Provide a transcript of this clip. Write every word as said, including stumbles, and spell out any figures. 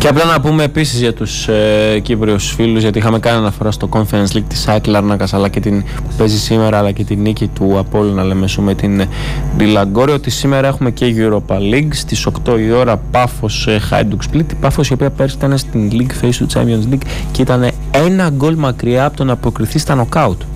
Και απλά να πούμε επίσης για τους ε, Κύπριους φίλους, γιατί είχαμε κάνει αναφορά στο Conference League της ΑΕΚ Λάρνακας, αλλά και την που παίζει σήμερα, αλλά και την νίκη του Απόλλωνα Λεμεσού με την Μπιλαγκόρη, ότι σήμερα έχουμε και Europa League στις οκτώ η ώρα. Πάφος Hajduk Split, η Πάφος η οποία πέρσι ήταν στην League Phase του Champions League και ήταν ένα γκολ μακριά από το να αποκριθεί στα νοκάουτ.